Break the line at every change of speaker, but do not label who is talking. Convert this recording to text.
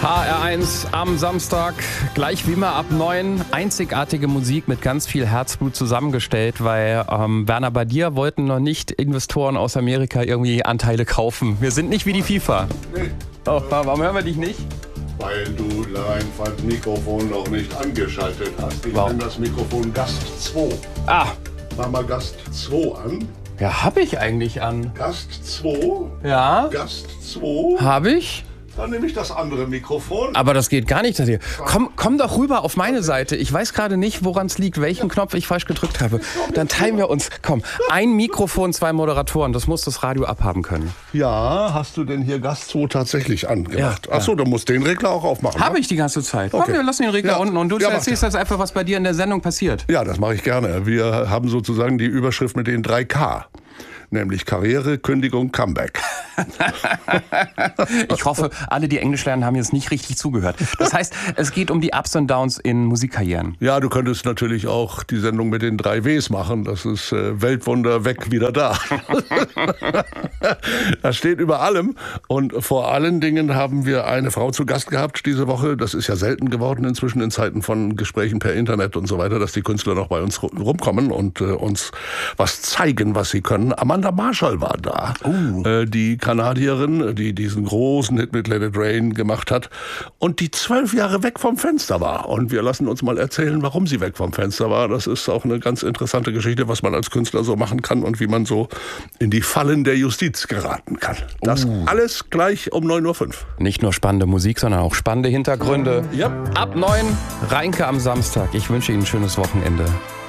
HR1 am Samstag, gleich wie immer ab 9. Einzigartige Musik mit ganz viel Herzblut zusammengestellt, weil Werner, bei dir wollten noch nicht Investoren aus Amerika irgendwie Anteile kaufen. Wir sind nicht wie die FIFA.
Nee.
Oh, warum hören wir dich nicht?
Weil du dein Mikrofon noch nicht angeschaltet hast. Ich nenne das Mikrofon Gast 2.
Ah,
Mach mal Gast 2 an.
ja, hab ich eigentlich an.
Gast 2.
Ja,
Gast 2.
hab ich.
Dann nehme ich das andere Mikrofon.
Aber das geht gar nicht. Das hier. Komm doch rüber auf meine Seite. Ich weiß gerade nicht, woran es liegt, welchen Knopf ich falsch gedrückt habe. Dann teilen wir uns. Komm, ein Mikrofon, 2 Moderatoren. Das muss das Radio abhaben können.
Ja, hast du denn hier Gast 2 tatsächlich angemacht?
Ja,
Achso, du musst den Regler auch aufmachen.
Habe
ne?
ich die ganze Zeit.
Okay.
Komm, wir lassen den Regler
Ja.
unten und du
Ja,
erzählst das einfach, was bei dir in der Sendung passiert.
Ja, das mache ich gerne. Wir haben sozusagen die Überschrift mit den 3 K. Nämlich Karriere, Kündigung, Comeback.
Ich hoffe, alle, die Englisch lernen, haben jetzt nicht richtig zugehört. Das heißt, es geht um die Ups und Downs in Musikkarrieren.
Ja, du könntest natürlich auch die Sendung mit den 3 Ws machen. Das ist Weltwunder, weg, wieder da. Das steht über allem. Und vor allen Dingen haben wir eine Frau zu Gast gehabt diese Woche. Das ist ja selten geworden inzwischen in Zeiten von Gesprächen per Internet und so weiter, dass die Künstler noch bei uns rumkommen und uns was zeigen, was sie können. Amanda Marshall war da. Die Kanadierin, die diesen großen Hit mit Let It Rain gemacht hat und die 12 Jahre weg vom Fenster war. Und wir lassen uns mal erzählen, warum sie weg vom Fenster war. Das ist auch eine ganz interessante Geschichte, was man als Künstler so machen kann und wie man so in die Fallen der Justiz geraten kann. Das alles gleich um 9.05 Uhr.
Nicht nur spannende Musik, sondern auch spannende Hintergründe.
Ja.
Ab 9, Reinke am Samstag. Ich wünsche Ihnen ein schönes Wochenende.